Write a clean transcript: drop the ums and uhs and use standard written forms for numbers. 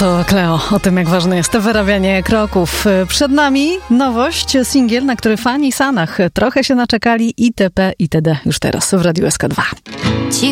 To Cleo, o tym jak ważne jest wyrabianie kroków. Przed nami nowość, singiel, na który fani Sanach trochę się naczekali, itp. itd. już teraz w Radiu SK2.